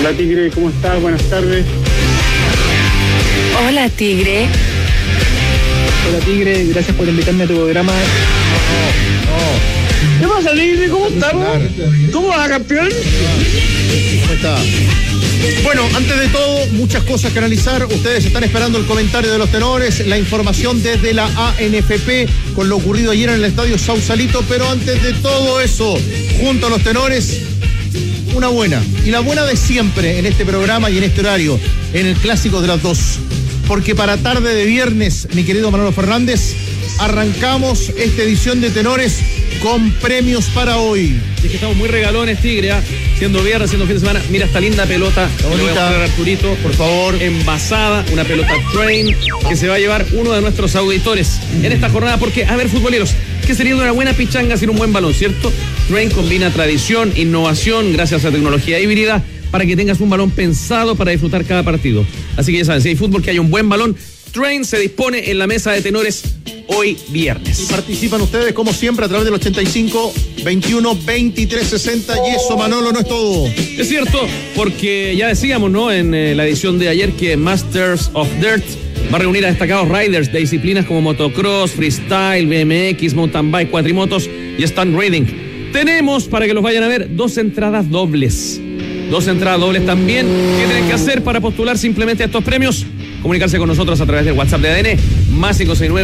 Hola Tigre, ¿cómo estás? Buenas tardes. Hola Tigre. Hola Tigre, gracias por invitarme a tu programa. ¿Qué pasa Tigre? ¿Cómo estamos? ¿Cómo va, campeón? ¿Cómo está? Bueno, antes de todo, muchas cosas que analizar. Ustedes están esperando el comentario de los tenores, la información desde la ANFP con lo ocurrido ayer en el estadio Sausalito, pero antes de todo eso, junto a los tenores, una buena, y la buena de siempre en este programa y en este horario, en el Clásico de las 2. Porque para tarde de viernes, mi querido Manolo Fernández, arrancamos esta edición de tenores con premios para hoy. Es que estamos muy regalones, Tigre, ¿eh? Siendo viernes, siendo fin de semana. Mira esta linda pelota. Está bonita. Le voy a mostrar a Arturito, por favor. Envasada, una pelota Train que se va a llevar uno de nuestros auditores en esta jornada. Porque, a ver, futboleros, ¿qué sería una buena pichanga sin un buen balón, cierto? Train combina tradición, innovación, gracias a tecnología híbrida, para que tengas un balón pensado para disfrutar cada partido. Así que ya saben, si hay fútbol que haya un buen balón, Train se dispone en la mesa de tenores hoy viernes. Y participan ustedes, como siempre, a través del 85 21 23 60. Y eso, Manolo, no es todo. Es cierto, porque ya decíamos, ¿no?, en la edición de ayer que Masters of Dirt va a reunir a destacados riders de disciplinas como motocross, freestyle, BMX, mountain bike, cuatrimotos y stunt riding. Tenemos, para que los vayan a ver, 2 entradas dobles. 2 entradas dobles también. ¿Qué tienen que hacer para postular simplemente a estos premios? Comunicarse con nosotros a través del WhatsApp de ADN, más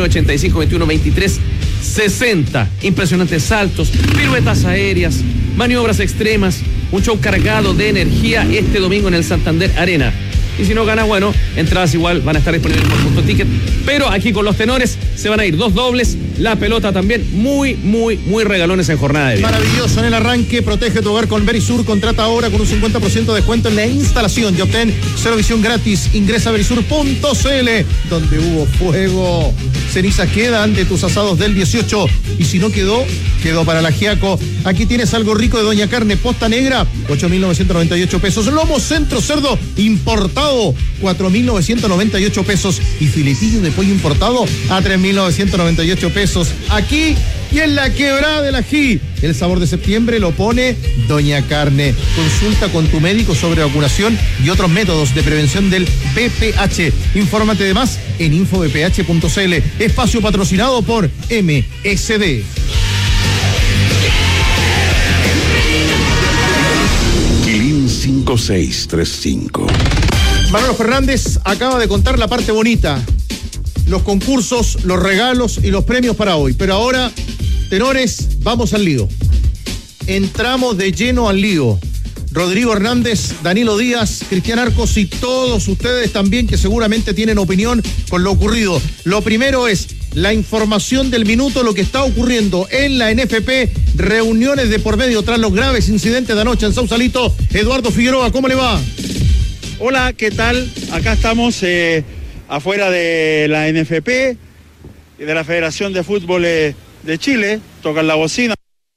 569-8521-2360. Impresionantes saltos, piruetas aéreas, maniobras extremas, un show cargado de energía este domingo en el Santander Arena. Y si no gana, bueno, entradas igual van a estar disponibles por Punto Ticket. Pero aquí con los tenores se van a ir 2 dobles, la pelota también, muy regalones en jornada de viernes. Maravilloso en el arranque, protege tu hogar con Verisur, contrata ahora con un 50% de descuento en la instalación y obtén cero visión gratis. Ingresa a verisur.cl, donde hubo fuego. Cenizas quedan de tus asados del 18 y si no quedó para el ajiaco. Aquí tienes algo rico de Doña Carne, posta negra, 8.998 pesos. Lomo centro cerdo importado, 4.998 pesos. Y filetillo de pollo importado a 3.998 pesos. Aquí y en la Quebrada del Ají. El sabor de septiembre lo pone Doña Carne. Consulta con tu médico sobre vacunación y otros métodos de prevención del VPH. Infórmate de más en infovph.cl. Espacio patrocinado por MSD. Quilín 5635. Manolo Fernández acaba de contar la parte bonita, los concursos, los regalos y los premios para hoy. Pero ahora, tenores, vamos al lío. Entramos de lleno al lío. Rodrigo Hernández, Danilo Díaz, Cristian Arcos y todos ustedes también que seguramente tienen opinión con lo ocurrido. Lo primero es la información del minuto, lo que está ocurriendo en la NFP, reuniones de por medio tras los graves incidentes de anoche en Sausalito. Eduardo Figueroa, ¿cómo le va? Hola, ¿qué tal? Acá estamos afuera de la NFP y de la Federación de Fútbol de Chile, tocan la bocina,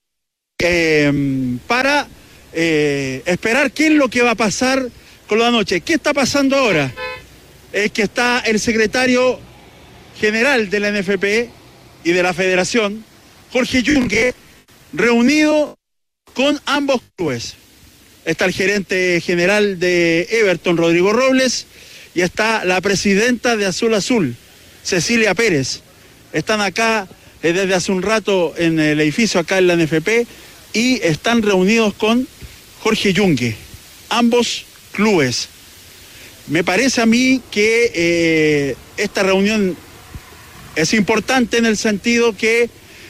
para esperar qué es lo que va a pasar con lo de anoche. ¿Qué está pasando ahora? Es que está el secretario general de la NFP y de la Federación, Jorge Yungue, reunido con ambos clubes. Está el gerente general de Everton, Rodrigo Robles, y está la presidenta de Azul Azul, Cecilia Pérez. Están acá desde hace un rato en el edificio acá en la NFP y están reunidos con Jorge Yungue, ambos clubes. Me parece a mí que esta reunión es importante en el sentido que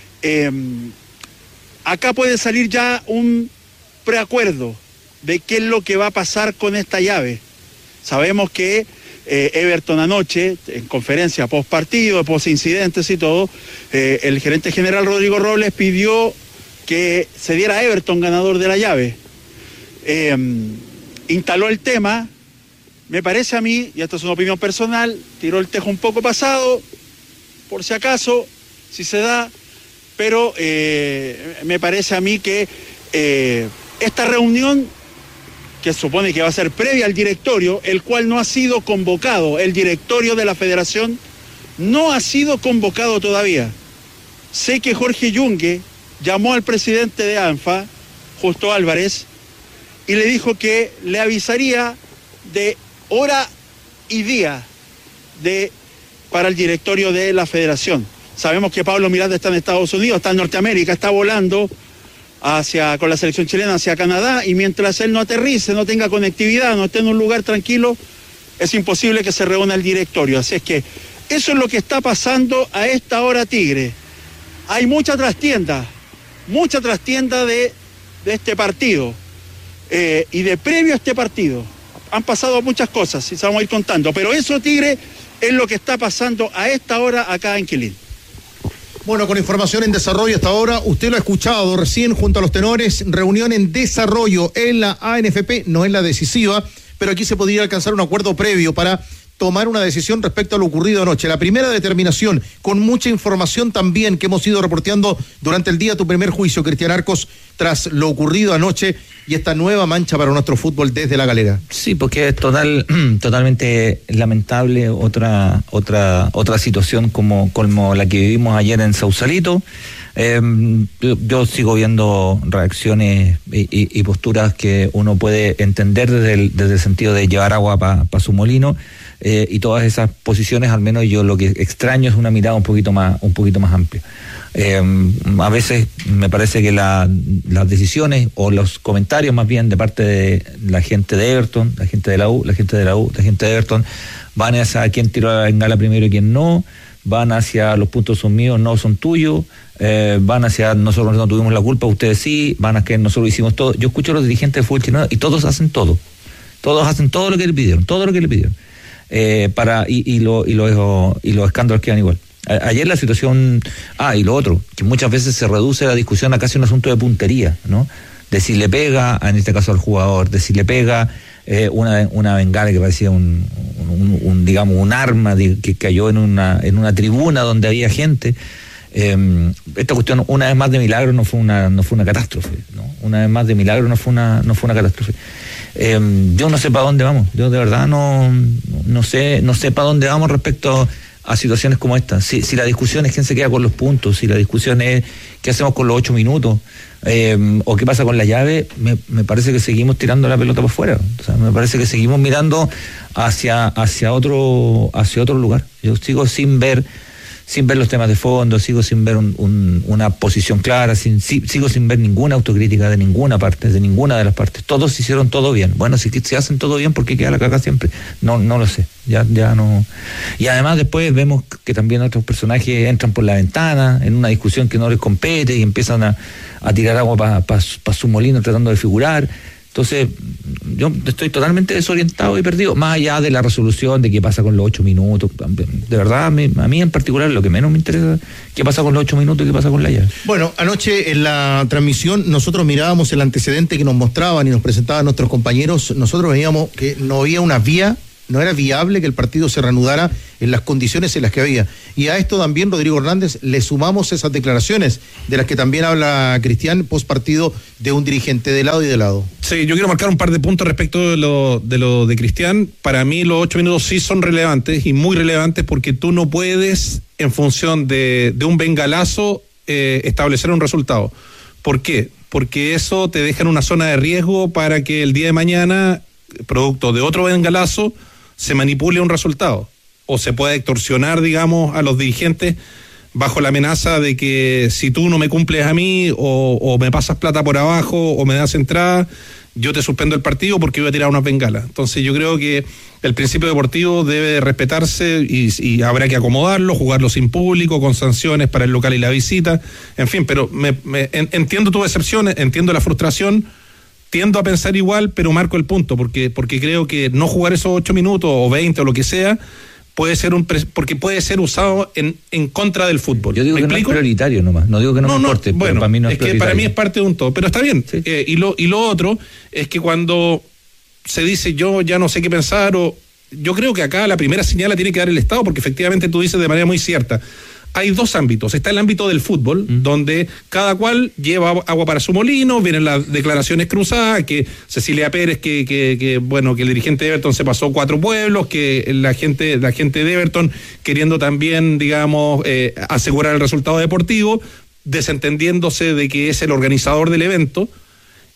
acá puede salir ya un preacuerdo de qué es lo que va a pasar con esta llave. Sabemos que Everton anoche, en conferencia post partido, post incidentes y todo, el gerente general Rodrigo Robles pidió que se diera a Everton ganador de la llave. Instaló el tema, me parece a mí, y esto es una opinión personal, tiró el tejo un poco pasado, por si acaso, si se da, pero me parece a mí que esta reunión, que supone que va a ser previa al directorio, el cual no ha sido convocado, el directorio de la federación no ha sido convocado todavía. Sé que Jorge Yungue llamó al presidente de ANFA, Justo Álvarez, y le dijo que le avisaría de hora y día para el directorio de la federación. Sabemos que Pablo Miranda está en Estados Unidos, está en Norteamérica, está volando con la selección chilena hacia Canadá, y mientras él no aterrice, no tenga conectividad, no esté en un lugar tranquilo, es imposible que se reúna el directorio. Así es que eso es lo que está pasando a esta hora, Tigre. Hay mucha trastienda de este partido y de previo a este partido. Han pasado muchas cosas, y se vamos a ir contando, pero eso, Tigre, es lo que está pasando a esta hora acá en Quilín. Bueno, con información en desarrollo hasta ahora, usted lo ha escuchado recién junto a los tenores, reunión en desarrollo en la ANFP, no es la decisiva, pero aquí se podría alcanzar un acuerdo previo para tomar una decisión respecto a lo ocurrido anoche. La primera determinación, con mucha información también que hemos ido reporteando durante el día, tu primer juicio, Cristian Arcos, tras lo ocurrido anoche y esta nueva mancha para nuestro fútbol desde la galera. Sí, porque es totalmente lamentable otra situación como la que vivimos ayer en Sausalito. Yo sigo viendo reacciones y posturas que uno puede entender desde el sentido de llevar agua para su molino, y todas esas posiciones, al menos yo lo que extraño es una mirada un poquito más amplia. A veces me parece que las decisiones o los comentarios más bien de parte de la gente de Everton, la gente de la gente de Everton, van hacia quién tiró la bengala primero y quién no, van hacia los puntos son míos, no son tuyos, van hacia nosotros no tuvimos la culpa, ustedes sí, van a que nosotros hicimos todo. Yo escucho a los dirigentes de fútbol chileno y todos hacen todo lo que le pidieron, y los escándalos quedan igual. Ayer la situación, y lo otro, que muchas veces se reduce la discusión a casi un asunto de puntería, ¿no? De si le pega, en este caso al jugador, de si le pega una bengala que parecía un arma que cayó en una tribuna donde había gente. Esta cuestión, una vez más de milagro, no fue una catástrofe, ¿no? Una vez más de milagro no fue una catástrofe. Yo no sé para dónde vamos, yo de verdad no sé para dónde vamos respecto a situaciones como esta. Si la discusión es quién se queda con los puntos, si la discusión es qué hacemos con los 8 minutos, o qué pasa con la llave, me parece que seguimos tirando la pelota para afuera. O sea, me parece que seguimos mirando hacia otro lugar. Yo sigo sin ver los temas de fondo, sigo sin ver una posición clara, sigo sin ver ninguna autocrítica de ninguna de las partes. Todos hicieron todo bien. Bueno, si hacen todo bien, ¿por qué queda la caca siempre? No lo sé, ya no. Y además después vemos que también otros personajes entran por la ventana en una discusión que no les compete y empiezan a tirar agua para su molino tratando de figurar. Entonces, yo estoy totalmente desorientado y perdido, más allá de la resolución de qué pasa con los 8 minutos. De verdad, a mí en particular lo que menos me interesa es qué pasa con los 8 minutos y qué pasa con la llave. Bueno, anoche en la transmisión nosotros mirábamos el antecedente que nos mostraban y nos presentaban nuestros compañeros. Nosotros veíamos que no había una vía, no era viable que el partido se reanudara en las condiciones en las que había. Y a esto también, Rodrigo Hernández, le sumamos esas declaraciones de las que también habla Cristian post partido de un dirigente de lado y de lado. Sí, yo quiero marcar un par de puntos respecto de lo de Cristian. Para mí los 8 minutos sí son relevantes y muy relevantes, porque tú no puedes, en función de un bengalazo, establecer un resultado. ¿Por qué? Porque eso te deja en una zona de riesgo para que el día de mañana, producto de otro bengalazo, se manipule un resultado o se pueda extorsionar, digamos, a los dirigentes bajo la amenaza de que si tú no me cumples a mí o me pasas plata por abajo o me das entrada, yo te suspendo el partido porque voy a tirar unas bengalas. Entonces yo creo que el principio deportivo debe respetarse y habrá que acomodarlo, jugarlo sin público, con sanciones para el local y la visita, en fin, pero entiendo tu decepción, entiendo la frustración. Tiendo a pensar igual, pero marco el punto, porque creo que no jugar esos 8 minutos o 20 o lo que sea puede ser porque puede ser usado en contra del fútbol. Yo digo que no es prioritario nomás, no digo que no me importe, bueno, pero para mí no es prioritario. Que para mí es parte de un todo, pero está bien. Sí. Y lo otro es que cuando se dice yo ya no sé qué pensar, o yo creo que acá la primera señal la tiene que dar el Estado, porque efectivamente tú dices de manera muy cierta. Hay dos ámbitos. Está el ámbito del fútbol, donde cada cual lleva agua para su molino, vienen las declaraciones cruzadas, que Cecilia Pérez, que el dirigente de Everton se pasó 4 pueblos, que la gente de Everton queriendo también, digamos, asegurar el resultado deportivo, desentendiéndose de que es el organizador del evento.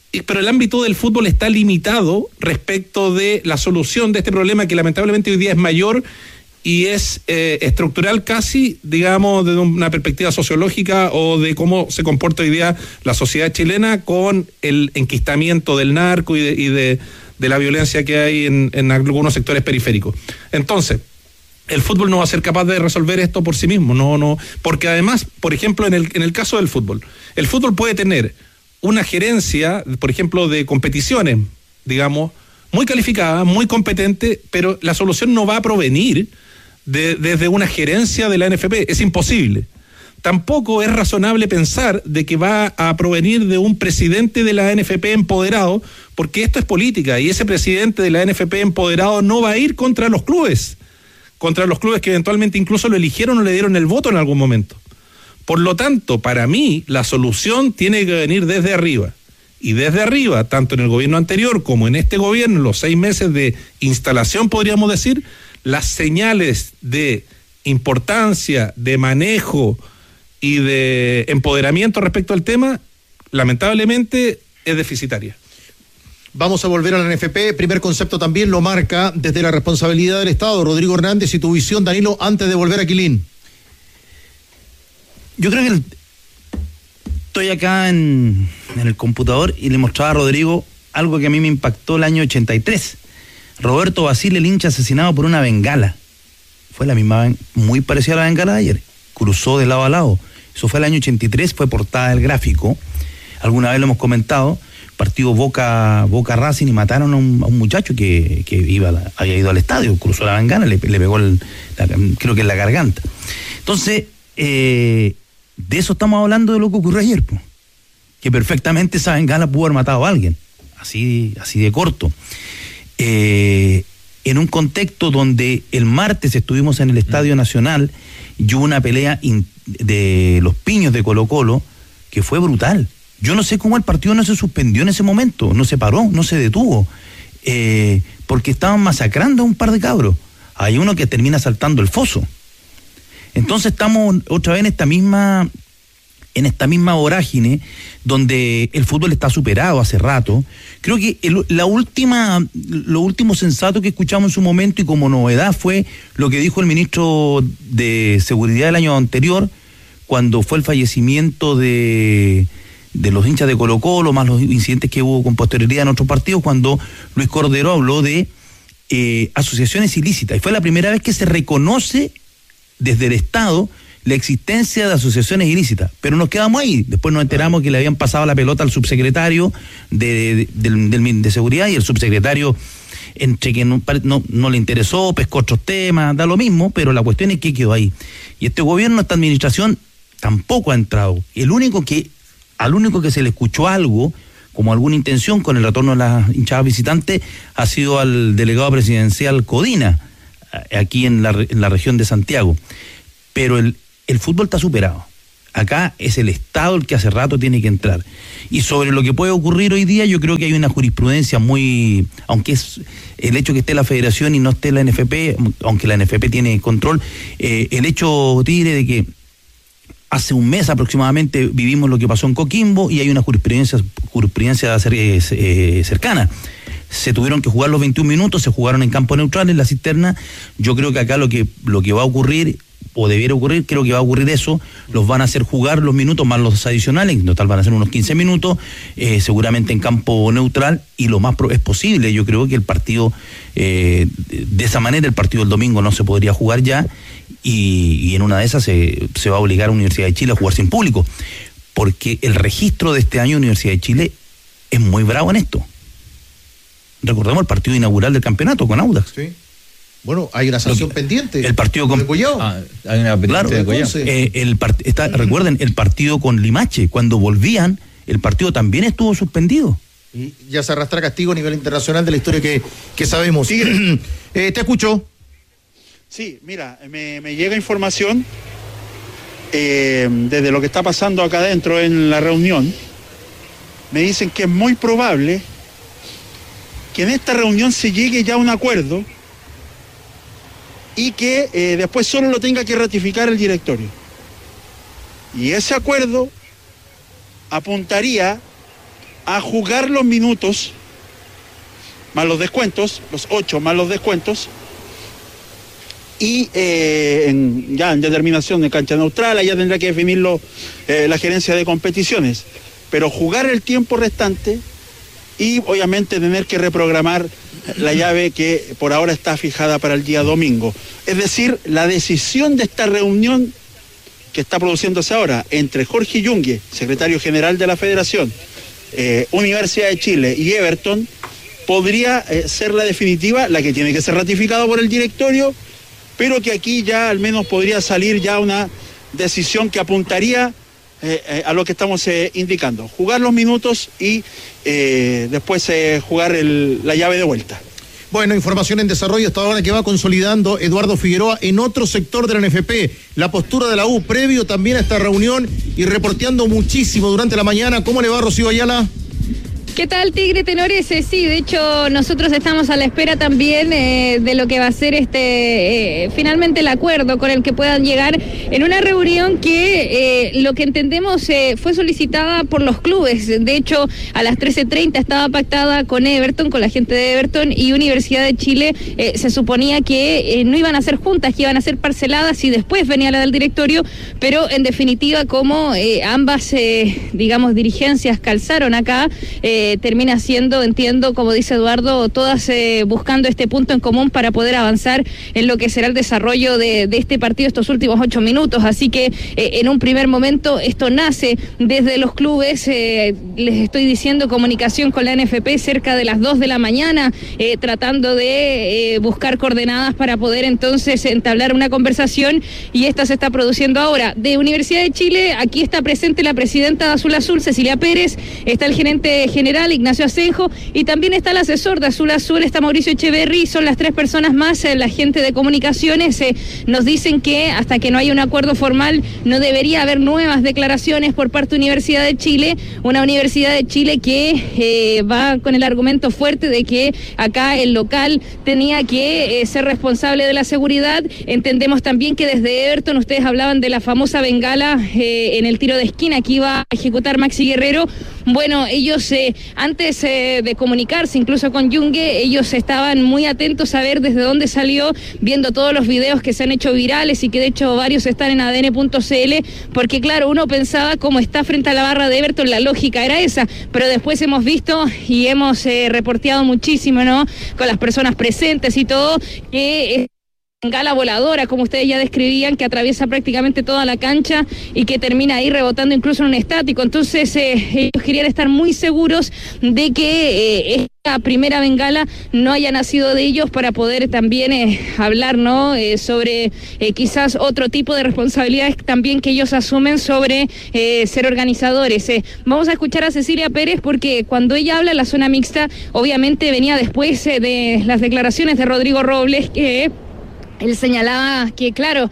pero el ámbito del fútbol está limitado respecto de la solución de este problema que lamentablemente hoy día es mayor y es estructural casi, digamos, desde una perspectiva sociológica o de cómo se comporta hoy día la sociedad chilena con el enquistamiento del narco y de la violencia que hay en algunos sectores periféricos. Entonces, el fútbol no va a ser capaz de resolver esto por sí mismo, no, porque además, por ejemplo, en el caso del fútbol, el fútbol puede tener una gerencia, por ejemplo, de competiciones, digamos, muy calificada, muy competente, pero la solución no va a provenir desde una gerencia de la NFP, es imposible. Tampoco es razonable pensar de que va a provenir de un presidente de la NFP empoderado, porque esto es política y ese presidente de la NFP empoderado no va a ir contra los clubes que eventualmente incluso lo eligieron o le dieron el voto en algún momento. Por lo tanto, para mí, la solución tiene que venir desde arriba. Y desde arriba, tanto en el gobierno anterior como en este gobierno, en los 6 meses de instalación, podríamos decir, las señales de importancia, de manejo y de empoderamiento respecto al tema, lamentablemente, es deficitaria. Vamos a volver a la NFP. Primer concepto también lo marca desde la responsabilidad del Estado. Rodrigo Hernández, y tu visión, Danilo, antes de volver a Quilín. Yo creo que estoy acá en el computador y le mostraba a Rodrigo algo que a mí me impactó el año 83. Roberto Basile, el hincha asesinado por una bengala. Fue la misma, muy parecida a la bengala de ayer. Cruzó de lado a lado. Eso fue el año 83, fue portada del Gráfico. Alguna vez lo hemos comentado. Partido Boca Racing y mataron a un muchacho que había ido al estadio, cruzó la bengala, le pegó creo que en la garganta. Entonces, de eso estamos hablando, de lo que ocurrió ayer, pues. Que perfectamente esa bengala pudo haber matado a alguien, así de corto. En un contexto donde el martes estuvimos en el Estadio Nacional y hubo una pelea de los piños de Colo-Colo que fue brutal. Yo no sé cómo el partido no se suspendió en ese momento, no se paró, no se detuvo, porque estaban masacrando a un par de cabros. Hay uno que termina saltando el foso. Entonces estamos otra vez en esta misma vorágine donde el fútbol está superado hace rato. Creo que lo último sensato que escuchamos en su momento y como novedad fue lo que dijo el ministro de Seguridad del año anterior, cuando fue el fallecimiento de los hinchas de Colo-Colo, más los incidentes que hubo con posterioridad en otros partidos, cuando Luis Cordero habló de asociaciones ilícitas. Y fue la primera vez que se reconoce desde el Estado la existencia de asociaciones ilícitas. Pero nos quedamos ahí. Después nos enteramos que le habían pasado la pelota al subsecretario de Seguridad, y el subsecretario, entre que no le interesó, pescó otros temas, da lo mismo, pero la cuestión es que quedó ahí. Y este gobierno, esta administración, tampoco ha entrado. Al único que se le escuchó algo, como alguna intención con el retorno de las hinchadas visitantes, ha sido al delegado presidencial Codina, aquí en la región de Santiago. Pero el fútbol está superado. Acá es el Estado el que hace rato tiene que entrar. Y sobre lo que puede ocurrir hoy día, yo creo que hay una jurisprudencia muy... Aunque es el hecho que esté la Federación y no esté la NFP, aunque la NFP tiene control, el hecho, Tigre, de que hace un mes aproximadamente vivimos lo que pasó en Coquimbo y hay una jurisprudencia cercana. Se tuvieron que jugar los 21 minutos, se jugaron en campo neutral, en la cisterna. Yo creo que acá lo que va a ocurrir, o debiera ocurrir, creo que va a ocurrir eso, los van a hacer jugar los minutos más los adicionales, en total van a ser unos 15 minutos, seguramente en campo neutral, y lo más es posible, yo creo que el partido, de esa manera el partido del domingo no se podría jugar ya, y en una de esas se va a obligar a Universidad de Chile a jugar sin público, porque el registro de este año de Universidad de Chile es muy bravo en esto. Recordemos el partido inaugural del campeonato con Audax. Sí. Bueno, hay una sanción pendiente. El partido con Collao. Hay una pendiente de Collao. Recuerden, el partido con Limache, cuando volvían, el partido también estuvo suspendido. Y ya se arrastra castigo a nivel internacional de la historia que sabemos. Tigre, te escucho. Sí, mira, me llega información desde lo que está pasando acá adentro en la reunión. Me dicen que es muy probable que en esta reunión se llegue ya a un acuerdo y que después solo lo tenga que ratificar el directorio. Y ese acuerdo apuntaría a jugar los minutos más los descuentos, los 8 más los descuentos, y ya en determinación de cancha neutral, ya tendrá que definirlo la gerencia de competiciones, pero jugar el tiempo restante y obviamente tener que reprogramar la llave que por ahora está fijada para el día domingo. Es decir, la decisión de esta reunión que está produciéndose ahora entre Jorge Yungue, secretario general de la Federación, Universidad de Chile y Everton, podría ser la definitiva, la que tiene que ser ratificada por el directorio, pero que aquí ya al menos podría salir ya una decisión que apuntaría a lo que estamos indicando, jugar los minutos y después jugar la llave de vuelta. Bueno, información en desarrollo hasta ahora que va consolidando Eduardo Figueroa en otro sector de la NFP, la postura de la U previo también a esta reunión y reporteando muchísimo durante la mañana. ¿Cómo le va, Rocío Ayala? ¿Qué tal, Tigre Tenores? Sí, de hecho nosotros estamos a la espera también de lo que va a ser finalmente el acuerdo con el que puedan llegar en una reunión que lo que entendemos fue solicitada por los clubes. De hecho, a las 13:30 estaba pactada con Everton, con la gente de Everton y Universidad de Chile. Se suponía que no iban a ser juntas, que iban a ser parceladas y después venía la del directorio, pero en definitiva como ambas, digamos, dirigencias calzaron acá, termina siendo, entiendo, como dice Eduardo, todas buscando este punto en común para poder avanzar en lo que será el desarrollo de este partido estos últimos 8 minutos. Así que en un primer momento esto nace desde los clubes, les estoy diciendo, comunicación con la NFP cerca de las 2 de la mañana, tratando de buscar coordenadas para poder entonces entablar una conversación, y esta se está produciendo ahora. De Universidad de Chile, aquí está presente la presidenta de Azul Azul, Cecilia Pérez, está el gerente general Ignacio Asenjo, y también está el asesor de Azul Azul, está Mauricio Echeverry. Son las 3 personas más, la gente de comunicaciones. Nos dicen que hasta que no haya un acuerdo formal no debería haber nuevas declaraciones por parte de Universidad de Chile, una Universidad de Chile que va con el argumento fuerte de que acá el local tenía que ser responsable de la seguridad. Entendemos también que desde Everton ustedes hablaban de la famosa bengala en el tiro de esquina que iba a ejecutar Maxi Guerrero. Bueno, ellos antes de comunicarse incluso con Yungue, ellos estaban muy atentos a ver desde dónde salió, viendo todos los videos que se han hecho virales y que de hecho varios están en adn.cl, porque claro, uno pensaba cómo está frente a la barra de Everton, la lógica era esa, pero después hemos visto y hemos reporteado muchísimo, ¿no?, con las personas presentes y todo, que bengala voladora, como ustedes ya describían, que atraviesa prácticamente toda la cancha y que termina ahí rebotando incluso en un estático. Entonces ellos querían estar muy seguros de que esta primera bengala no haya nacido de ellos, para poder también hablar, ¿no?, sobre quizás otro tipo de responsabilidades también que ellos asumen sobre ser organizadores. Vamos a escuchar a Cecilia Pérez, porque cuando ella habla en la zona mixta, obviamente venía después de las declaraciones de Rodrigo Robles, que él señalaba que, claro,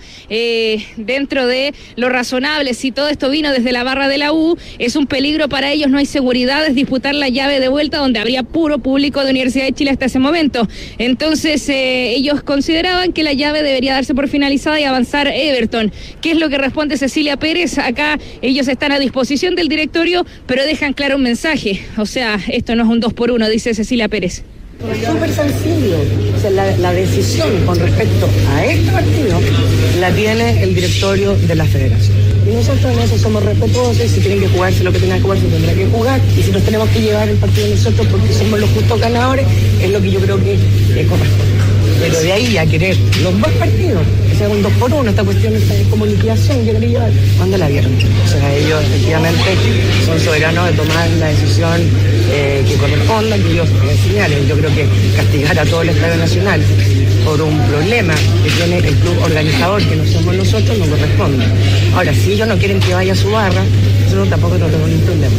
dentro de lo razonable, si todo esto vino desde la barra de la U, es un peligro para ellos, no hay seguridad, es disputar la llave de vuelta donde habría puro público de Universidad de Chile hasta ese momento. Entonces, ellos consideraban que la llave debería darse por finalizada y avanzar Everton. ¿Qué es lo que responde Cecilia Pérez? Acá ellos están a disposición del directorio, pero dejan claro un mensaje. O sea, esto no es un 2-1, dice Cecilia Pérez. Es súper sencillo. O sea, la decisión con respecto a este partido la tiene el directorio de la federación. Y nosotros en eso somos respetuosos, y si tienen que jugarse lo que tengan que jugar, se tendrá que jugar. Y si nos tenemos que llevar el partido nosotros porque somos los justos ganadores, es lo que yo creo que corresponde. Pero de ahí a querer los dos partidos, que sea un 2-1, esta cuestión está como liquidación, yo quería llevar, ¿cuándo la vieron? O sea, ellos efectivamente son soberanos de tomar la decisión que corresponda, que ellos señalen. Yo creo que castigar a todo el Estadio Nacional por un problema que tiene el club organizador, que no somos nosotros, no corresponde. Ahora, si ellos no quieren que vaya a su barra, nosotros tampoco no tenemos ningún problema.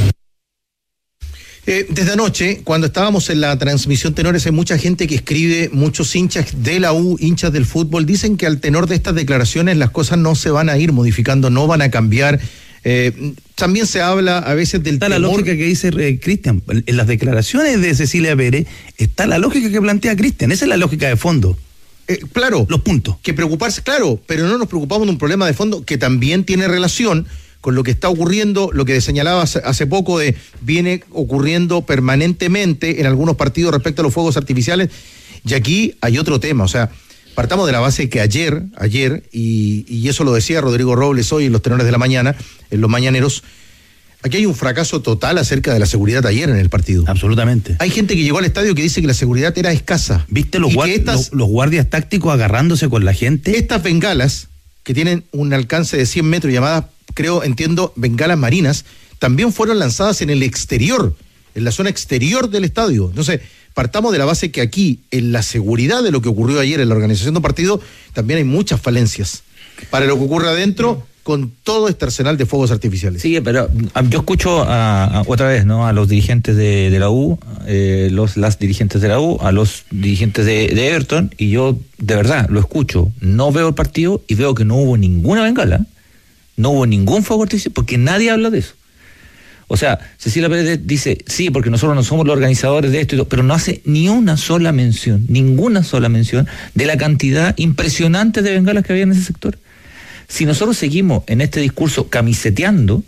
Desde anoche, cuando estábamos en la transmisión, Tenores, hay mucha gente que escribe, muchos hinchas de la U, hinchas del fútbol, dicen que al tenor de estas declaraciones las cosas no se van a ir modificando, no van a cambiar. También se habla a veces del está temor. La lógica que dice Cristian, en las declaraciones de Cecilia Pérez está la lógica que plantea Cristian, esa es la lógica de fondo. Claro. Los puntos. Que preocuparse, claro, pero no nos preocupamos de un problema de fondo que también tiene relación con lo que está ocurriendo, lo que señalabas hace poco viene ocurriendo permanentemente en algunos partidos respecto a los fuegos artificiales. Y aquí hay otro tema, o sea, partamos de la base que ayer, y eso lo decía Rodrigo Robles hoy en los Tenores de la Mañana, en los Mañaneros, aquí hay un fracaso total acerca de la seguridad ayer en el partido. Absolutamente. Hay gente que llegó al estadio que dice que la seguridad era escasa. ¿Viste los guardias tácticos agarrándose con la gente? Estas bengalas, que tienen un alcance de 100 metros, llamadas, entiendo, bengalas marinas, también fueron lanzadas en el exterior, en la zona exterior del estadio. Entonces, partamos de la base que aquí, en la seguridad de lo que ocurrió ayer en la organización de un partido, también hay muchas falencias. Para lo que ocurre adentro, con todo este arsenal de fuegos artificiales. Sí, pero yo escucho otra vez, ¿no? A los dirigentes de la U, las dirigentes de la U, a los dirigentes de Everton, y yo de verdad lo escucho, no veo el partido y veo que no hubo ninguna bengala, no hubo ningún fuego artificial, porque nadie habla de eso. O sea, Cecilia Pérez dice, sí, porque nosotros no somos los organizadores de esto y todo, pero no hace ni una sola mención, ninguna sola mención de la cantidad impresionante de bengalas que había en ese sector. Si nosotros seguimos en este discurso camiseteando,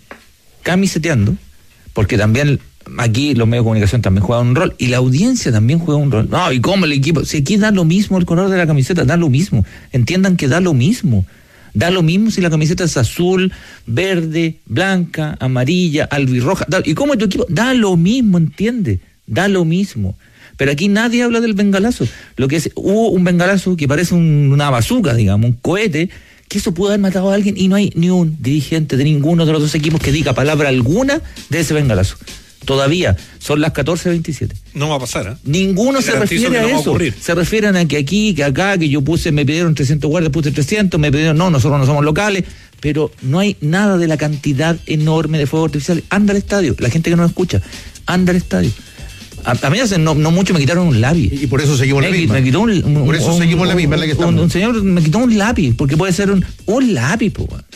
porque también aquí los medios de comunicación también juegan un rol, y la audiencia también juega un rol. No, y cómo el equipo, si aquí da lo mismo el color de la camiseta, da lo mismo. Entiendan que da lo mismo. Da lo mismo si la camiseta es azul, verde, blanca, amarilla, albirroja. ¿Y cómo es tu equipo? Da lo mismo, ¿entiende? Da lo mismo. Pero aquí nadie habla del bengalazo. Hubo un bengalazo que parece una bazooka, digamos, un cohete, que eso pudo haber matado a alguien, y no hay ni un dirigente de ninguno de los dos equipos que diga palabra alguna de ese bengalazo. Todavía son las 14:27. No va a pasar, ¿eh? Ninguno se refiere a eso. Se refieren a que aquí, que acá, que yo me pidieron 300 guardias, puse 300, me pidieron, no, nosotros no somos locales, pero no hay nada de la cantidad enorme de fuegos artificiales. Anda al estadio, la gente que nos escucha, anda al estadio. A mí hace no mucho me quitaron un lápiz. Y por eso seguimos la misma. Seguimos la misma en la que estamos. Un señor me quitó un lápiz, porque puede ser un lápiz,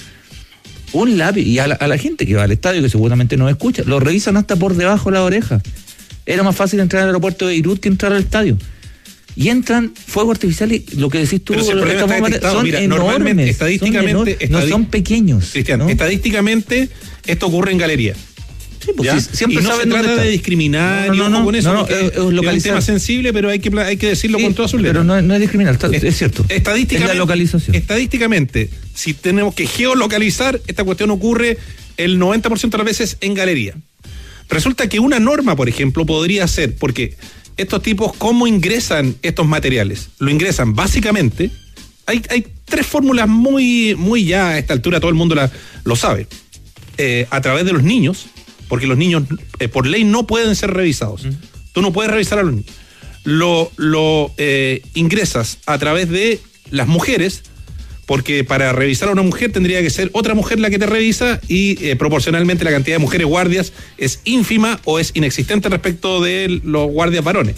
un lápiz. Y a la gente que va al estadio, que seguramente no escucha, lo revisan hasta por debajo de la oreja. Era más fácil entrar al aeropuerto de Beirut que entrar al estadio. Y entran fuegos artificiales, lo que decís tú, son enormes, estadísticamente, no son pequeños. Cristian, ¿no? Estadísticamente esto ocurre en galería. Sí, pues siempre y no se trata de discriminar con eso, es un tema sensible, pero hay que decirlo con todas sus letras. Pero no es discriminar, es cierto. Estadísticamente, es la localización. Estadísticamente, si tenemos que geolocalizar, esta cuestión ocurre el 90% de las veces en galería. Resulta que una norma, por ejemplo, podría ser, porque estos tipos, ¿cómo ingresan estos materiales? Lo ingresan básicamente, hay tres fórmulas muy ya a esta altura todo el mundo lo sabe. A través de los niños, porque los niños por ley no pueden ser revisados. Tú no puedes revisar a los niños. Lo ingresas a través de las mujeres, porque para revisar a una mujer tendría que ser otra mujer la que te revisa, y proporcionalmente la cantidad de mujeres guardias es ínfima o es inexistente respecto de los guardias varones.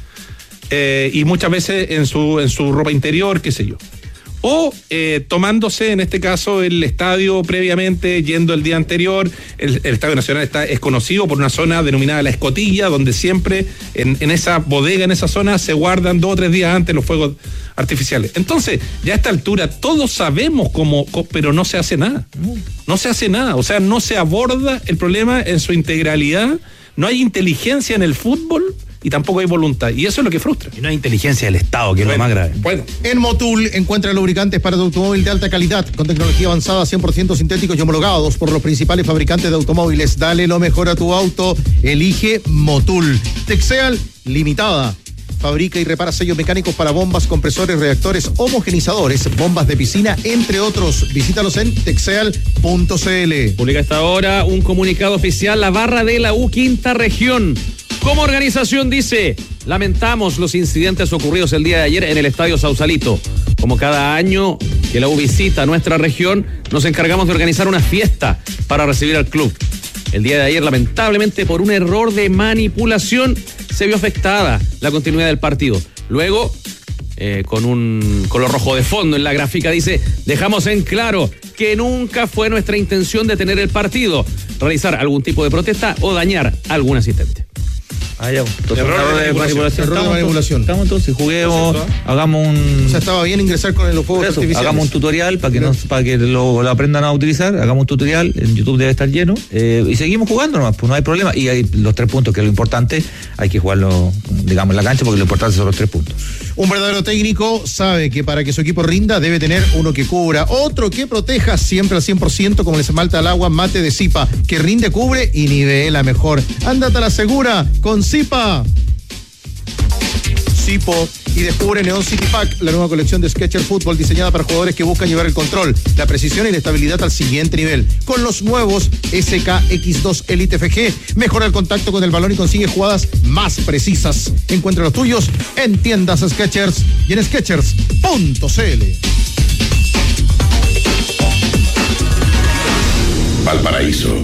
Y muchas veces en su ropa interior, qué sé yo. O tomándose, en este caso, el estadio previamente, yendo el día anterior. El Estadio Nacional es conocido por una zona denominada La Escotilla, donde siempre en esa bodega, en esa zona, se guardan 2 o 3 días antes los fuegos artificiales. Entonces, ya a esta altura, todos sabemos cómo, pero no se hace nada. No se hace nada. O sea, no se aborda el problema en su integralidad. No hay inteligencia en el fútbol. Y tampoco hay voluntad. Y eso es lo que frustra. Y no hay inteligencia del Estado, que es lo más grave. Bueno. En Motul encuentra lubricantes para tu automóvil de alta calidad, con tecnología avanzada, 100% sintéticos y homologados por los principales fabricantes de automóviles. Dale lo mejor a tu auto. Elige Motul. Texeal Limitada. Fabrica y repara sellos mecánicos para bombas, compresores, reactores, homogenizadores, bombas de piscina, entre otros. Visítalos en texeal.cl. Publica esta hora un comunicado oficial, la barra de la U Quinta Región. Como organización dice: lamentamos los incidentes ocurridos el día de ayer en el Estadio Sausalito. Como cada año que la U visita nuestra región, nos encargamos de organizar una fiesta para recibir al club. El día de ayer, lamentablemente, por un error de manipulación, se vio afectada la continuidad del partido. Luego, con un color rojo de fondo en la gráfica, dice: dejamos en claro que nunca fue nuestra intención detener el partido, realizar algún tipo de protesta o dañar a algún asistente. Ya. Entonces, Error de manipulación. Estamos entonces, juguemos, hagamos un... O sea, estaba bien ingresar con los fuegos artificiales. Hagamos un tutorial para que lo aprendan a utilizar, hagamos un tutorial, en YouTube debe estar lleno, y seguimos jugando nomás, pues no hay problema. Y hay los 3 puntos, que es lo importante, hay que jugarlo, digamos, en la cancha, porque lo importante son los 3 puntos. Un verdadero técnico sabe que para que su equipo rinda debe tener uno que cubra, otro que proteja siempre al 100%, como el esmalte al agua Mate de Zipa, que rinde, cubre y nivela mejor. Ándate a la segura con Zipa. Zipo, y descubre Neon City Pack, la nueva colección de Skechers Fútbol diseñada para jugadores que buscan llevar el control, la precisión y la estabilidad al siguiente nivel. Con los nuevos SKX2 Elite FG, mejora el contacto con el balón y consigue jugadas más precisas. Encuentra los tuyos en tiendas Skechers y en Skechers.cl. Valparaíso.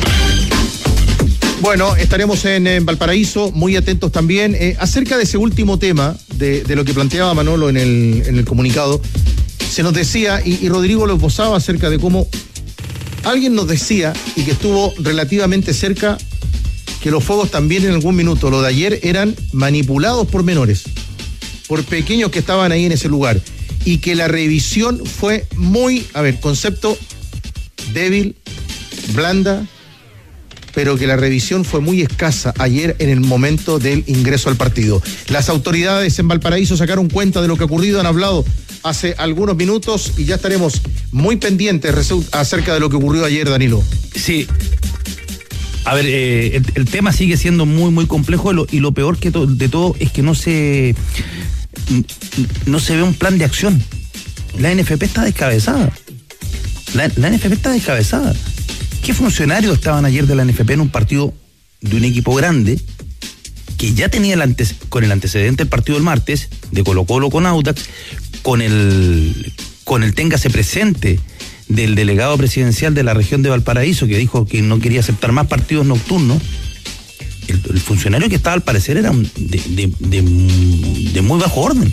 Bueno, estaremos en Valparaíso, muy atentos también. Acerca de ese último tema, de lo que planteaba Manolo en el comunicado, se nos decía, y Rodrigo lo esbozaba acerca de cómo alguien nos decía, y que estuvo relativamente cerca, que los fuegos también en algún minuto, lo de ayer, eran manipulados por menores, por pequeños que estaban ahí en ese lugar, y que la revisión fue muy, concepto débil, blanda, pero que la revisión fue muy escasa ayer en el momento del ingreso al partido. Las autoridades en Valparaíso sacaron cuenta de lo que ha ocurrido, han hablado hace algunos minutos y ya estaremos muy pendientes acerca de lo que ocurrió ayer, Danilo. Sí. A ver, el tema sigue siendo muy, muy complejo y lo peor de todo es que no se ve un plan de acción. La NFP está descabezada. La NFP está descabezada. ¿Qué funcionarios estaban ayer de la NFP en un partido de un equipo grande que ya tenía con el antecedente del partido del martes, de Colo-Colo con Audax, con el téngase presente del delegado presidencial de la región de Valparaíso, que dijo que no quería aceptar más partidos nocturnos? El funcionario que estaba al parecer era de muy bajo orden.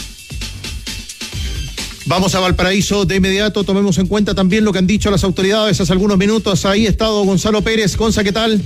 Vamos a Valparaíso de inmediato, tomemos en cuenta también lo que han dicho las autoridades hace algunos minutos. Ahí ha estado Gonzalo Pérez. Gonza, ¿qué tal?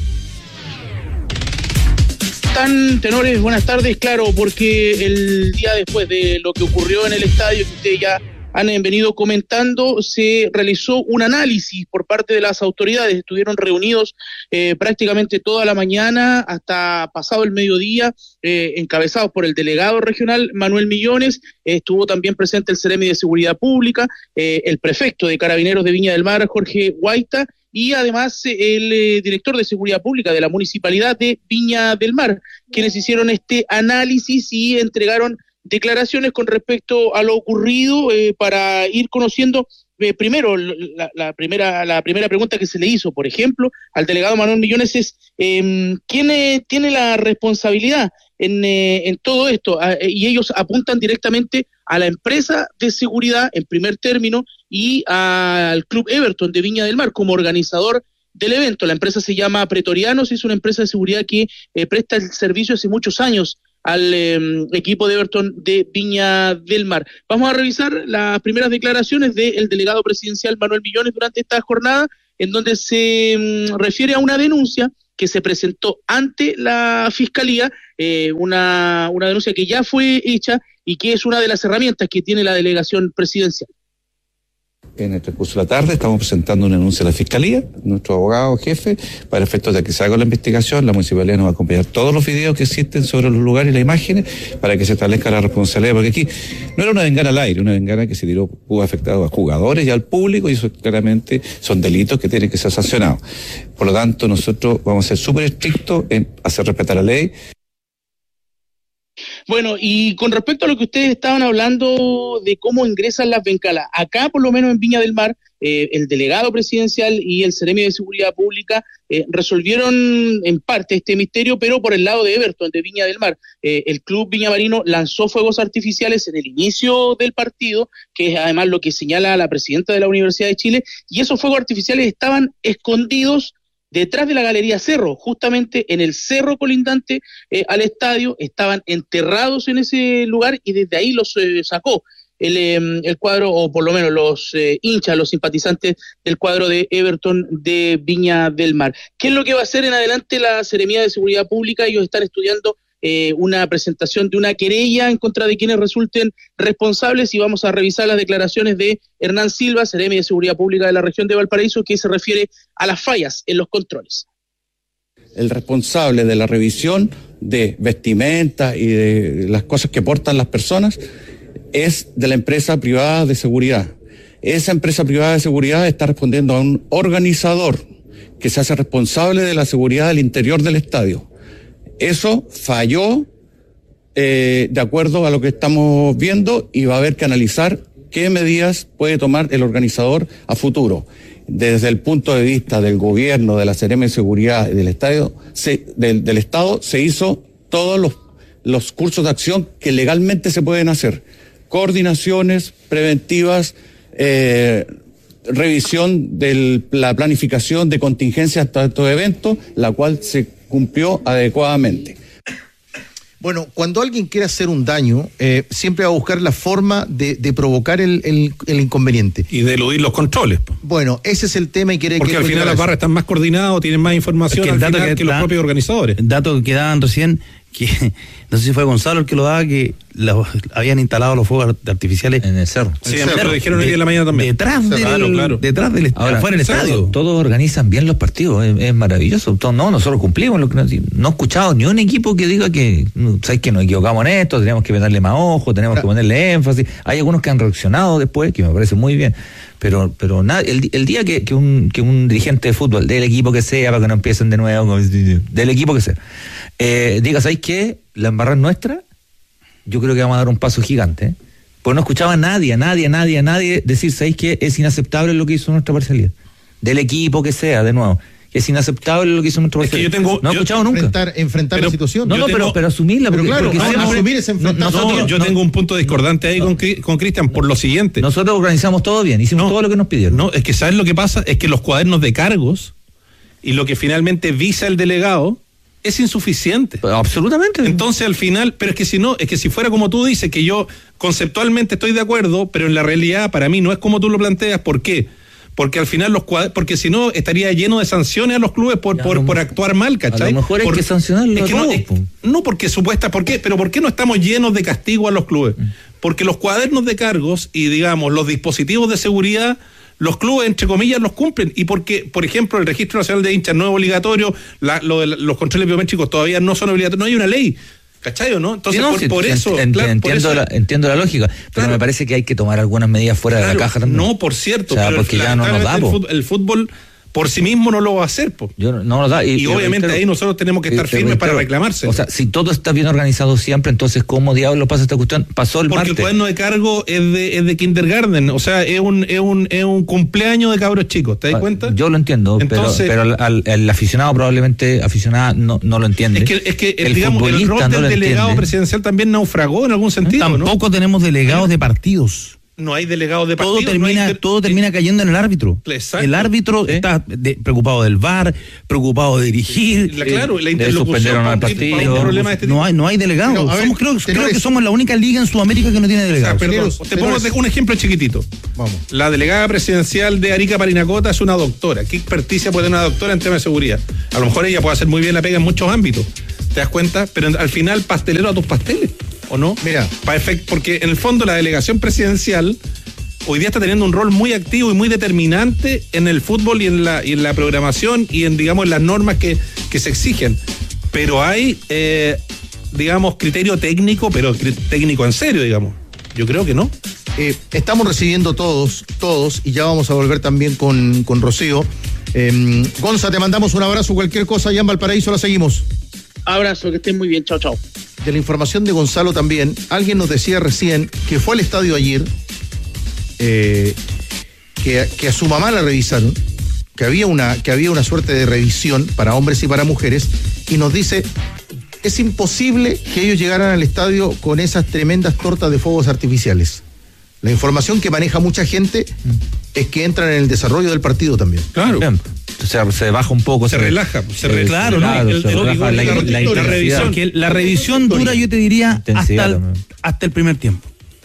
Tenores, buenas tardes. Claro, porque el día después de lo que ocurrió en el estadio, que ustedes ya han venido comentando, se realizó un análisis por parte de las autoridades. Estuvieron reunidos prácticamente toda la mañana hasta pasado el mediodía, encabezados por el delegado regional Manuel Millones. Estuvo también presente el Seremi de Seguridad Pública, el prefecto de Carabineros de Viña del Mar, Jorge Guaita, y además el director de Seguridad Pública de la Municipalidad de Viña del Mar, quienes hicieron este análisis y entregaron declaraciones con respecto a lo ocurrido, para ir conociendo primero la primera pregunta que se le hizo, por ejemplo, al delegado Manuel Millones es ¿quién tiene la responsabilidad en todo esto? Y ellos apuntan directamente a la empresa de seguridad en primer término y al Club Everton de Viña del Mar como organizador del evento. La empresa se llama Pretorianos, es una empresa de seguridad que presta el servicio hace muchos años al equipo de Everton de Viña del Mar. Vamos a revisar las primeras declaraciones del delegado presidencial Manuel Millones durante esta jornada, en donde se refiere a una denuncia que se presentó ante la Fiscalía, una denuncia que ya fue hecha y que es una de las herramientas que tiene la delegación presidencial. En el transcurso de la tarde estamos presentando una denuncia a la Fiscalía, nuestro abogado jefe, para efectos de que se haga la investigación. La municipalidad nos va a acompañar todos los videos que existen sobre los lugares y las imágenes para que se establezca la responsabilidad, porque aquí no era una bengala al aire, una bengala que se tiró, pudo afectar a jugadores y al público, y eso claramente son delitos que tienen que ser sancionados. Por lo tanto, nosotros vamos a ser súper estrictos en hacer respetar la ley. Bueno, y con respecto a lo que ustedes estaban hablando de cómo ingresan las bengalas, acá por lo menos en Viña del Mar, el delegado presidencial y el Seremi de Seguridad Pública resolvieron en parte este misterio, pero por el lado de Everton, de Viña del Mar. El club viñamarino lanzó fuegos artificiales en el inicio del partido, que es además lo que señala la presidenta de la Universidad de Chile, y esos fuegos artificiales estaban escondidos detrás de la Galería Cerro, justamente en el cerro colindante al estadio, estaban enterrados en ese lugar y desde ahí los sacó. el cuadro, o por lo menos los hinchas, los simpatizantes del cuadro de Everton de Viña del Mar. ¿Qué es lo que va a hacer en adelante la Seremía de Seguridad Pública? Ellos están estudiando una presentación de una querella en contra de quienes resulten responsables, y vamos a revisar las declaraciones de Hernán Silva, Seremi de Seguridad Pública de la región de Valparaíso, que se refiere a las fallas en los controles. El responsable de la revisión de vestimenta y de las cosas que portan las personas es de la empresa privada de seguridad. Esa empresa privada de seguridad está respondiendo a un organizador que se hace responsable de la seguridad del interior del estadio. Eso falló de acuerdo a lo que estamos viendo, y va a haber que analizar qué medidas puede tomar el organizador a futuro. Desde el punto de vista del gobierno, de la Seremi de Seguridad y del Estado, se hizo todos los cursos de acción que legalmente se pueden hacer. Coordinaciones preventivas, revisión de la planificación de contingencias hasta estos eventos, la cual se cumplió adecuadamente. Bueno, cuando alguien quiere hacer un daño, siempre va a buscar la forma de provocar el inconveniente. Y de eludir los controles. Bueno, ese es el tema, y quiere porque al final las barras están más coordinadas, tienen más información es que al final que los propios organizadores. El dato que daban recién, que no sé si fue Gonzalo el que lo daba, que habían instalado los fuegos artificiales en el cerro. Sí, me lo dijeron hoy día en la mañana también. Detrás del Ahora, afuera del estadio. Todos organizan bien los partidos, es maravilloso. Nosotros cumplimos. No he escuchado ni un equipo que diga que, ¿sabes que nos equivocamos en esto? Tenemos que darle más ojo, tenemos que ponerle énfasis. Hay algunos que han reaccionado después, que me parece muy bien. Pero nada, el día que un dirigente de fútbol, del equipo que sea, para que no empiecen de nuevo, del equipo que sea, diga, ¿sabes qué? La embarrada es nuestra, yo creo que vamos a dar un paso gigante. Pues no escuchaba a nadie decir, ¿sabéis qué? Es inaceptable lo que hizo nuestra parcialidad. Del equipo que sea, de nuevo. Es inaceptable lo que hizo nuestra parcialidad. No he escuchado nunca. Enfrentar la situación. Pero asumirla. Pero claro, asumir es enfrentar. Yo tengo un punto discordante ahí con Cristian por lo siguiente. Nosotros organizamos todo bien, hicimos todo lo que nos pidieron. No, es que ¿sabes lo que pasa? Es que los cuadernos de cargos y lo que finalmente visa el delegado es insuficiente. Absolutamente. Entonces al final, pero es que si fuera como tú dices, que yo conceptualmente estoy de acuerdo, pero en la realidad para mí no es como tú lo planteas. ¿Por qué? Porque al final porque si no estaría lleno de sanciones a los clubes por actuar mal, ¿cachai? A lo mejor hay que sancionarlo. Pero ¿por qué no estamos llenos de castigo a los clubes? Porque los cuadernos de cargos y, digamos, los dispositivos de seguridad, los clubes, entre comillas, los cumplen. Y porque, por ejemplo, el Registro Nacional de Hinchas no es obligatorio, los controles biométricos todavía no son obligatorios, no hay una ley. ¿Cachai o no? Entonces, por eso... Entiendo la lógica, pero me parece que hay que tomar algunas medidas fuera de la caja también. No, por cierto, pero porque ya no nos da. El fútbol por sí mismo no lo va a hacer, no nos da. Y obviamente ahí nosotros tenemos que estar firmes para reclamarse. O sea, si todo está bien organizado siempre, entonces ¿cómo diablos pasa esta cuestión? Pasó el martes. Porque el cuaderno de cargo es de kindergarten, o sea, es un cumpleaños de cabros chicos, ¿te das cuenta? Yo lo entiendo, entonces, pero el aficionado probablemente no lo entiende. Es que el rol del delegado presidencial también naufragó en algún sentido. Tampoco tenemos delegados de partidos. No hay delegados de partido. Todo termina cayendo en el árbitro. Exacto. El árbitro está preocupado del VAR, preocupado de dirigir. La interlocución al partido. No hay delegados. Creo que somos la única liga en Sudamérica que no tiene delegados. Te pongo un ejemplo chiquitito. Vamos. La delegada presidencial de Arica Parinacota es una doctora. ¿Qué experticia puede tener una doctora en temas de seguridad? A lo mejor ella puede hacer muy bien la pega en muchos ámbitos. ¿Te das cuenta? Pero al final, pastelero a tus pasteles. ¿O no? Mira, porque en el fondo la delegación presidencial hoy día está teniendo un rol muy activo y muy determinante en el fútbol y en la programación y en, digamos, en las normas que se exigen. Pero hay, digamos, criterio técnico, pero técnico en serio, digamos. Yo creo que no. Estamos recibiendo todos, y ya vamos a volver también con Rocío. Gonza, te mandamos un abrazo, cualquier cosa allá en Valparaíso la seguimos. Abrazo, que estén muy bien, chao. De la información de Gonzalo también, alguien nos decía recién que fue al estadio ayer, que a su mamá la revisaron, que había una suerte de revisión para hombres y para mujeres, y nos dice, es imposible que ellos llegaran al estadio con esas tremendas tortas de fuegos artificiales. La información que maneja mucha gente es que entran en el desarrollo del partido también. Claro. O sea, se baja un poco. Se relaja. Claro, ¿no? La revisión dura, yo te diría, hasta el primer tiempo.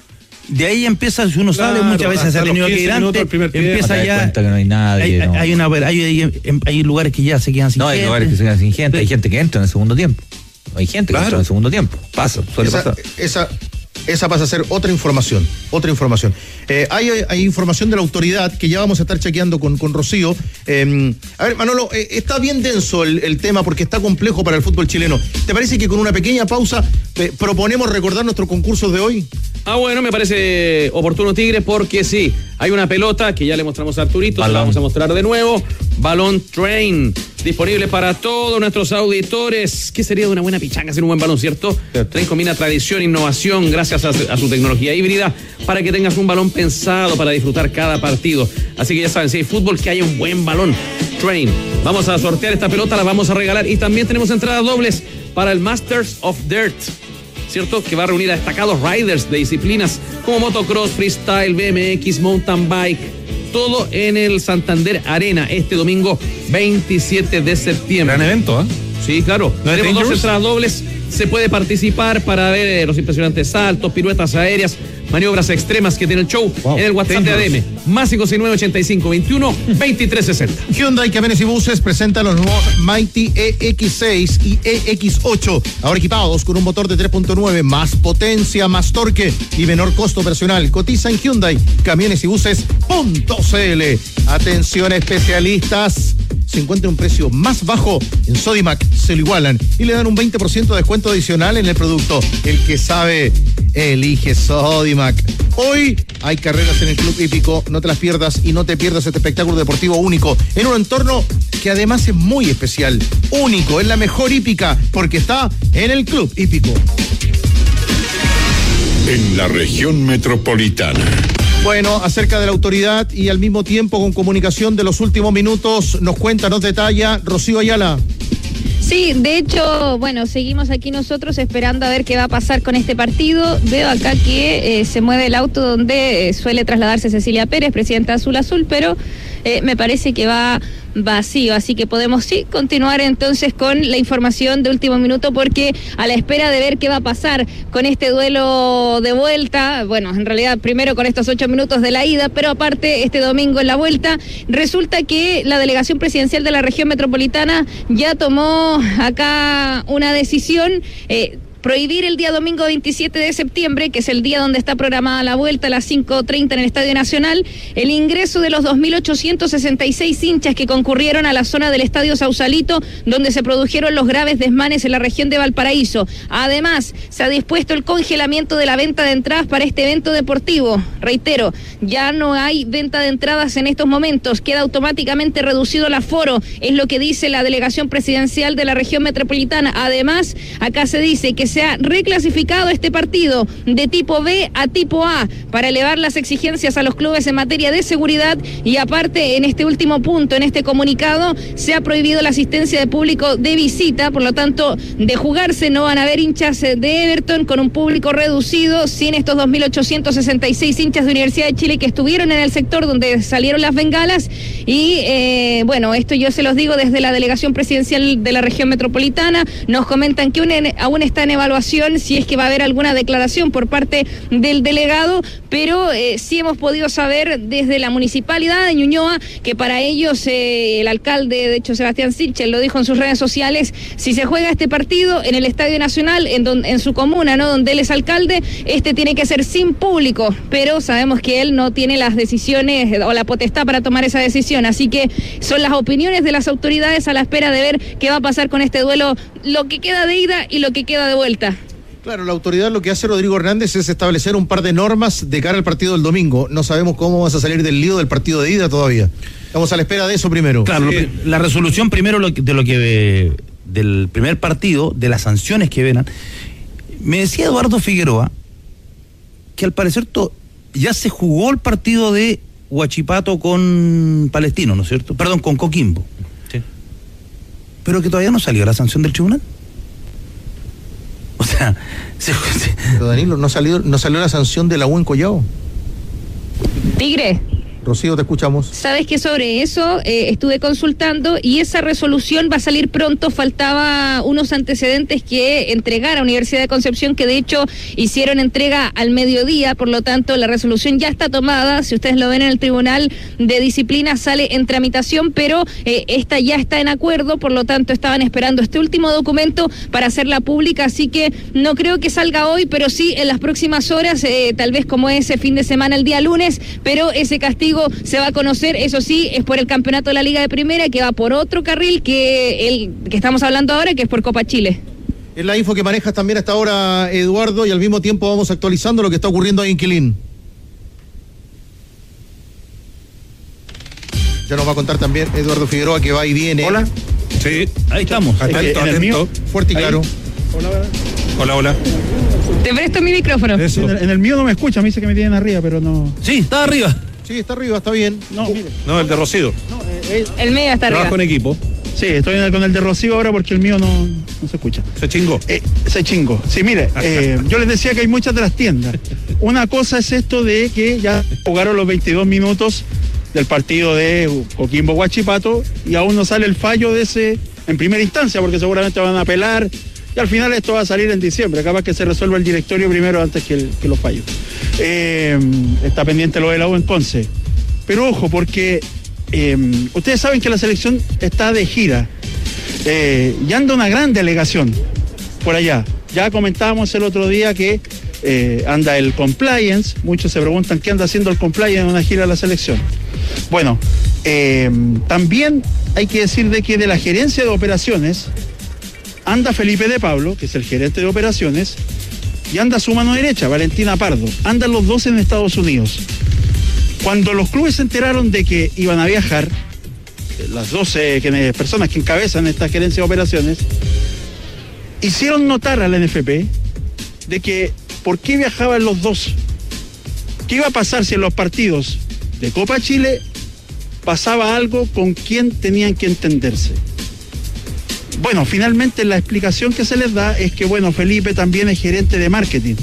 De ahí empieza, si uno sale, muchas veces se ha tenido que ir antes, empieza ya. Cuenta que no hay nadie. Hay lugares que ya se quedan sin gente. Hay lugares que se quedan sin gente, hay gente que entra en el segundo tiempo. Hay gente que entra en el segundo tiempo. Suele pasar. Esa pasa a ser otra información. Hay información de la autoridad que ya vamos a estar chequeando con Rocío. A ver, Manolo, está bien denso el tema porque está complejo para el fútbol chileno. ¿Te parece que con una pequeña pausa proponemos recordar nuestros concursos de hoy? Bueno, me parece oportuno, Tigre, porque sí, hay una pelota que ya le mostramos a Arturito, se la vamos a mostrar de nuevo. Balón Train, disponible para todos nuestros auditores. ¿Qué sería de una buena pichanga hacer un buen balón, cierto? Train combina tradición e innovación gracias a su tecnología híbrida para que tengas un balón pensado para disfrutar cada partido. Así que ya saben, si hay fútbol, que haya un buen balón. Train. Vamos a sortear esta pelota, la vamos a regalar y también tenemos entradas dobles para el Masters of Dirt, ¿cierto? Que va a reunir a destacados riders de disciplinas como motocross, freestyle, BMX, mountain bike, todo en el Santander Arena este domingo 27 de septiembre. Gran evento, ¿eh? Sí, claro. ¿No tenemos Dangerous? 2 entradas dobles. Se puede participar para ver los impresionantes saltos, piruetas aéreas, maniobras extremas que tiene el show en el WhatsApp Dangerous. de ADM. Más 569-8521-2360. Hyundai Camiones y Buses presenta los nuevos Mighty EX6 y EX8, ahora equipados con un motor de 3.9, más potencia, más torque y menor costo operacional. Cotiza en Hyundai Camiones y Buses.cl. Atención, especialistas. Se encuentra un precio más bajo en Sodimac, se lo igualan y le dan un 20% de descuento adicional en el producto. El que sabe, elige Sodimac. Hoy hay carreras en el Club Hípico, no te las pierdas y no te pierdas este espectáculo deportivo único en un entorno que además es muy especial, único, es la mejor hípica porque está en el Club Hípico. En la región metropolitana. Bueno, acerca de la autoridad y al mismo tiempo con comunicación de los últimos minutos, nos cuenta, nos detalla Rocío Ayala. Sí, de hecho, bueno, seguimos aquí nosotros esperando a ver qué va a pasar con este partido. Veo acá que se mueve el auto donde suele trasladarse Cecilia Pérez, presidenta Azul Azul, pero me parece que va vacío, así que podemos sí continuar entonces con la información de último minuto porque a la espera de ver qué va a pasar con este duelo de vuelta, bueno, en realidad primero con estos 8 minutos de la ida, pero aparte este domingo en la vuelta, resulta que la delegación presidencial de la región metropolitana ya tomó acá una decisión, prohibir el día domingo 27 de septiembre, que es el día donde está programada la vuelta a las 5:30 en el Estadio Nacional, el ingreso de los 2.866 hinchas que concurrieron a la zona del Estadio Sausalito, donde se produjeron los graves desmanes en la región de Valparaíso. Además, se ha dispuesto el congelamiento de la venta de entradas para este evento deportivo. Reitero, ya no hay venta de entradas en estos momentos, queda automáticamente reducido el aforo, es lo que dice la delegación presidencial de la región metropolitana. Además, acá se dice que se ha reclasificado este partido de tipo B a tipo A para elevar las exigencias a los clubes en materia de seguridad y aparte en este último punto, en este comunicado, se ha prohibido la asistencia de público de visita, por lo tanto, de jugarse no van a haber hinchas de Everton con un público reducido, sin estos 2.866 hinchas de Universidad de Chile que estuvieron en el sector donde salieron las bengalas y bueno, esto yo se los digo desde la delegación presidencial de la región metropolitana, nos comentan que aún está en evaluación si es que va a haber alguna declaración por parte del delegado, pero sí hemos podido saber desde la municipalidad de Ñuñoa que para ellos el alcalde, de hecho Sebastián Sichel lo dijo en sus redes sociales, si se juega este partido en el Estadio Nacional, en su comuna, ¿no?, donde él es alcalde, este tiene que ser sin público, pero sabemos que él no tiene las decisiones o la potestad para tomar esa decisión, así que son las opiniones de las autoridades a la espera de ver qué va a pasar con este duelo, lo que queda de ida y lo que queda de vuelta. Claro, la autoridad lo que hace Rodrigo Hernández es establecer un par de normas de cara al partido del domingo. No sabemos cómo vamos a salir del lío del partido de ida todavía. Estamos a la espera de eso primero. Claro, la resolución primero del primer partido, de las sanciones que vengan. Me decía Eduardo Figueroa que al parecer ya se jugó el partido de Huachipato con Palestino, ¿no es cierto? Perdón, con Coquimbo. Sí. Pero que todavía no salió la sanción del tribunal. O sea, pero Danilo, ¿no salió la sanción de la U en Collao? Tigre, Rocío, te escuchamos. Sabes que sobre eso estuve consultando y esa resolución va a salir pronto. Faltaba unos antecedentes que entregar a Universidad de Concepción, que de hecho hicieron entrega al mediodía, por lo tanto la resolución ya está tomada. Si ustedes lo ven en el Tribunal de Disciplina sale en tramitación, pero esta ya está en acuerdo, por lo tanto estaban esperando este último documento para hacerla pública, así que no creo que salga hoy, pero sí en las próximas horas, tal vez como ese fin de semana el día lunes, pero ese castigo se va a conocer, eso sí, es por el campeonato de la Liga de Primera, que va por otro carril que el que estamos hablando ahora, que es por Copa Chile. Es la info que manejas también hasta ahora, Eduardo, y al mismo tiempo vamos actualizando lo que está ocurriendo ahí en Quilín. Ya nos va a contar también Eduardo Figueroa, que va y viene. Hola. Sí, ahí estamos. Atento. Fuerte y claro. Hola. Te presto mi micrófono. En el mío no me escucha, me dice que me tienen arriba, pero no. Sí, está arriba. Sí, está arriba, está bien. No, mire. No, el de Rocío. El medio está arriba. Trabajo en equipo. Sí, estoy con el de Rocío ahora porque el mío no se escucha. Se chingó. Se chingó. Sí, mire, yo les decía que hay muchas de las tiendas. Una cosa es esto de que ya jugaron los 22 minutos del partido de Coquimbo Huachipato y aún no sale el fallo de ese en primera instancia, porque seguramente van a apelar y al final esto va a salir en diciembre. Capaz que se resuelva el directorio primero antes que los fallos. Está pendiente lo de la U en Conce. Pero ojo, porque ustedes saben que la selección está de gira y anda una gran delegación por allá. Ya comentábamos el otro día que anda el compliance. Muchos se preguntan qué anda haciendo el compliance en una gira de la selección. Bueno, también hay que decir de que de la gerencia de operaciones anda Felipe de Pablo, que es el gerente de operaciones, y anda su mano derecha, Valentina Pardo. Andan los dos en Estados Unidos. Cuando los clubes se enteraron de que iban a viajar, las 12 personas que encabezan esta gerencia de operaciones, hicieron notar a la NFP de que por qué viajaban los dos. ¿Qué iba a pasar si en los partidos de Copa Chile pasaba algo con quien tenían que entenderse? Bueno, finalmente la explicación que se les da es que, bueno, Felipe también es gerente de marketing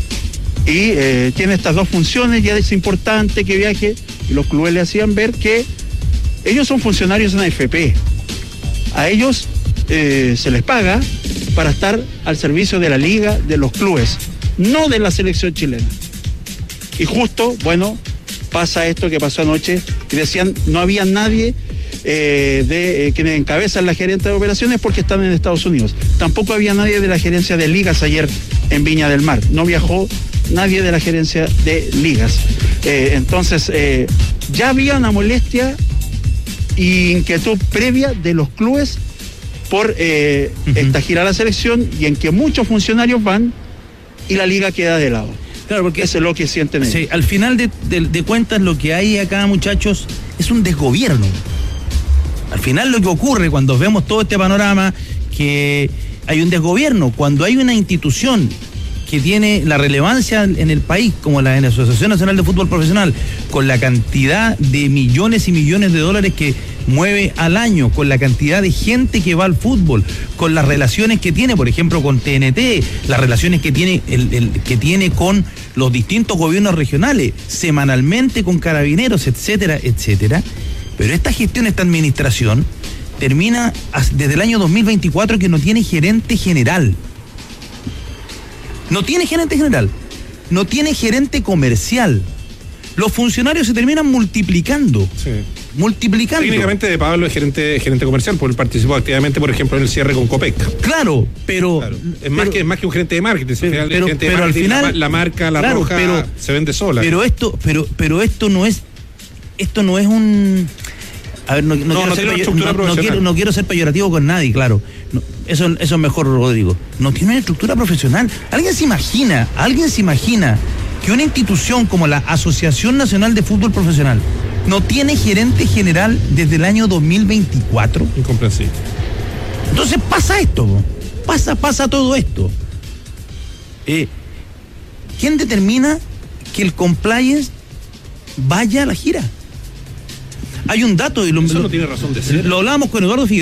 y tiene estas dos funciones, ya es importante que viaje, y los clubes le hacían ver que ellos son funcionarios en la AFP. A ellos se les paga para estar al servicio de la liga, de los clubes, no de la selección chilena. Y justo, bueno, pasa esto que pasó anoche, y decían, no había nadie de quienes encabezan la gerencia de operaciones porque están en Estados Unidos. Tampoco había nadie de la gerencia de ligas ayer en Viña del Mar. No viajó nadie de la gerencia de ligas. Entonces, ya había una molestia e inquietud previa de los clubes por esta gira a la selección, y en que muchos funcionarios van y la liga queda de lado. Claro, porque eso es lo que sienten ellos. Sí, al final de cuentas lo que hay acá, muchachos, es un desgobierno. Al final lo que ocurre cuando vemos todo este panorama, que hay un desgobierno, cuando hay una institución que tiene la relevancia en el país, como la Asociación Nacional de Fútbol Profesional, con la cantidad de millones y millones de dólares que mueve al año, con la cantidad de gente que va al fútbol, con las relaciones que tiene, por ejemplo, con TNT, las relaciones que tiene que tiene con los distintos gobiernos regionales, semanalmente con Carabineros, etcétera, etcétera. Pero esta gestión, esta administración, termina desde el año 2024 que no tiene gerente general. No tiene gerente general, no tiene gerente comercial. Los funcionarios se terminan multiplicando. Sí. Multiplicando. Técnicamente de Pablo es gerente comercial, porque él participó activamente, por ejemplo, en el cierre con Copec. Claro, pero... Claro. Es más que un gerente de marketing. Pero al final... La marca, la roja, se vende sola. Pero esto no es un... A ver, no quiero ser peyorativo con nadie, claro. No, eso es mejor, Rodrigo. No tiene una estructura profesional. ¿Alguien se imagina que una institución como la Asociación Nacional de Fútbol Profesional no tiene gerente general desde el año 2024? Incomprensible. Entonces pasa esto, pasa todo esto. ¿Quién determina que el compliance vaya a la gira? Hay un dato y eso no tiene razón de ser. Lo hablábamos con Eduardo Figueroa.